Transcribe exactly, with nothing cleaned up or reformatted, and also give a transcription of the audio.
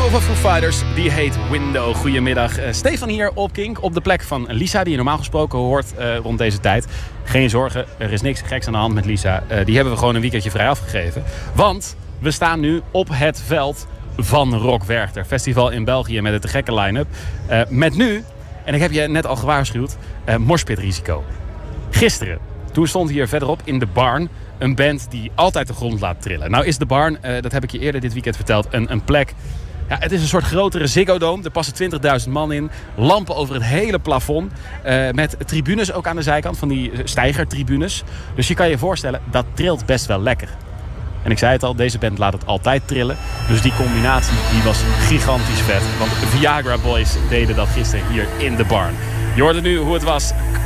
nieuwe van Foo Fighters, die heet Window. Goedemiddag. Uh, Stefan hier op Kink, op de plek van Lisa, die je normaal gesproken hoort uh, rond deze tijd. Geen zorgen, er is niks geks aan de hand met Lisa. Uh, die hebben we gewoon een weekendje vrij afgegeven. Want we staan nu op het veld van Rock Werchter. Festival in België met het te gekke line-up. Uh, met nu, en ik heb je net al gewaarschuwd, uh, moshpitrisico. Gisteren, toen stond hier verderop in de barn een band die altijd de grond laat trillen. Nou is de barn, uh, dat heb ik je eerder dit weekend verteld, een, een plek. Ja, het is een soort grotere Ziggo Dome. Er passen twintigduizend man in. Lampen over het hele plafond. Uh, met tribunes ook aan de zijkant, van die steigertribunes. Dus je kan je voorstellen, dat trilt best wel lekker. En ik zei het al, deze band laat het altijd trillen. Dus die combinatie die was gigantisch vet. Want Viagra Boys deden dat gisteren hier in de barn. Je hoorde nu hoe het was.